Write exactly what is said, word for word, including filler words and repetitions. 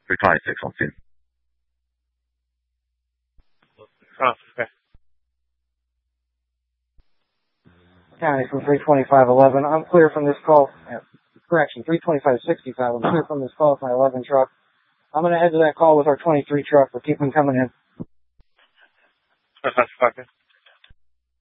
three twenty-six on scene. Oh, okay. County from three twenty-five eleven. I'm clear from this call. Correction, three twenty-five sixty-five. I'm clear from this call with my eleven truck. I'm going to head to that call with our twenty-three truck. We'll keep them coming in. Okay.